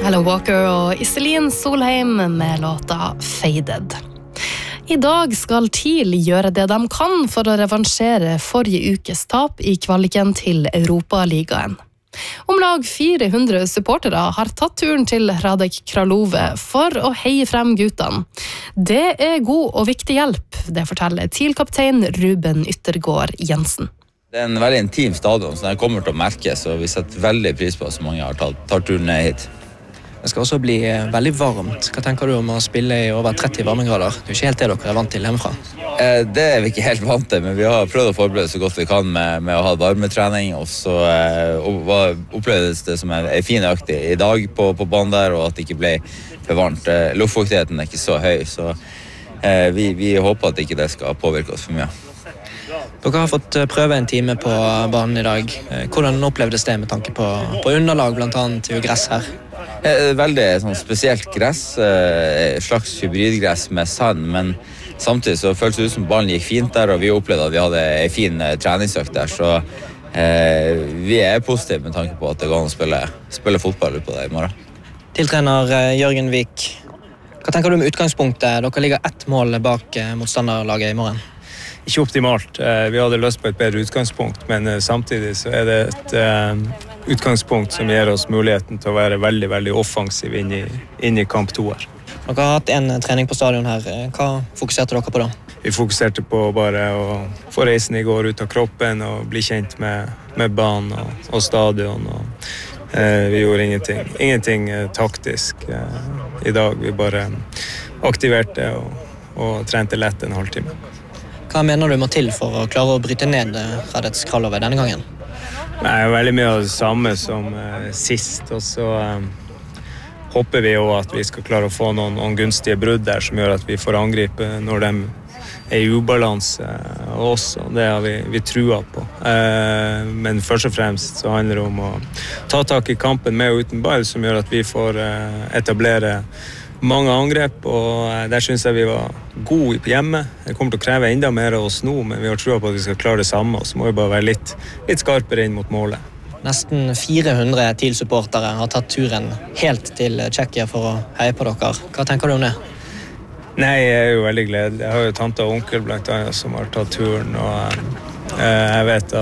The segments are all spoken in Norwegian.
Alan Walker og Iselin Solheim med låta Faded. I dag skal TIL gjøre det de kan for å revansjere forrige ukes tap i kvaliken til Europaligaen. Om lag 400 supportere har tatt turen til Hradec Králové for å heie frem guttene. Det er god og viktig hjelp, det forteller TIL-kaptein Ruben Yttergård Jensen. Det er en veldig intim stadion, så det kommer til å merkes, og vi setter veldig pris på at så mange har tatt turen ned hit. Det skal også bli veldig varmt. Hva tenker du om å spille i over 30 varmegrader? Det er ikke helt det dere er vant til hjemmefra. Det er vi ikke helt vant til, men vi har prøvd å forberede så godt vi kan med å ha varmetrening, og så opplevdes det som en fin økt i dag på banen der, og at det ikke ble for varmt. Luftfuktigheten er ikke så høy, så vi håper at ikke det skal påvirke oss for mye. Dere har fått prøve en time på banen i dag. Hvordan opplevdes det med tanke på underlag, blant annet til gress her? Veldig sånn spesielt gress, slags hybridgress med sand, men samtidig så føles det ut som ballen gikk fint der, og vi opplevde at vi hadde en fin treningsøkt der, så vi er positive med tanke på at det går an å spille fotball på det i morgen. Tiltrener Jørgen Vik, hva tenker du om utgangspunktet? Dere ligger 1 mål bak motstanderlaget i morgen. Ikke optimalt. Vi hadde lyst på et bedre utgangspunkt, men samtidig så er det et utgangspunkt som gir oss muligheten til å være veldig, veldig offensiv inn i kamp 2 her. Dere har hatt en trening på stadion her. Hva fokuserte dere på da? Vi fokuserte på bare å få reisen i går ut av kroppen og bli kjent med banen og stadion. Vi gjorde ingenting taktisk i dag. Vi bare aktiverte og trente lett en halvtime. Hva mener du må til for å klare å bryte ned Hradec Králové denne gangen? Nei, veldig mye av det samme som sist, og så håper vi også at vi skal klare å få noen gunstige brudd der som gjør at vi får angripe når de er i ubalanse også. Det har vi trua på. Men først og fremst så handler det om å ta tak i kampen med og uten ball, som gjør at vi får etablere mange angrep, og der synes jeg vi var gode hjemme. Det kommer til å kreve enda mer av oss nå, men vi har troa på at vi skal klare det samme, og så må vi bare være litt skarpere inn mot målet. Nesten 400 TIL-supportere har tatt turen helt til Tsjekkia for å heie på dere. Hva tenker du om det? Nei, jeg er jo veldig gledelig. Jeg har jo tante og onkel blant annet som har tatt turen, og jeg vet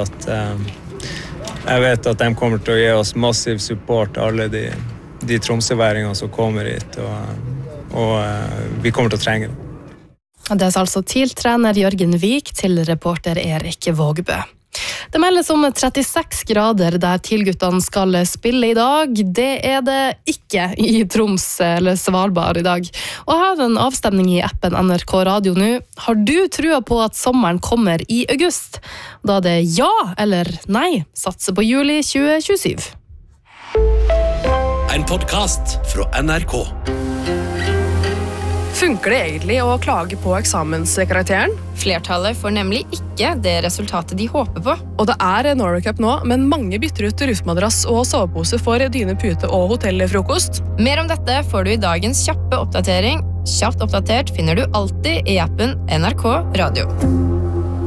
at de kommer til å gi oss massiv support, alle de tromsøværingene som kommer hit, og vi kommer til å trenge det. Det er altså TIL-trener Jørgen Vik til reporter Erik Vågbø. Det meldes om 36 grader der TIL-guttene skal spille i dag. Det er det ikke i Troms eller Svalbard i dag. Og her er en avstemning i appen NRK Radio nå. Har du trua på at sommeren kommer i august? Da er det ja eller nei. Satser på juli 2027. En podcast fra NRK. Funker det egentlig å klage på eksamenskarakteren? Flertallet får nemlig ikke det resultatet de håper på. Og det er Norway Cup nå, men mange bytter ut rustmadrass og sovepose for dyne, pute og hotellfrokost. Mer om dette får du i dagens kjappe oppdatering. Kjapt oppdatert finner du alltid i appen NRK Radio.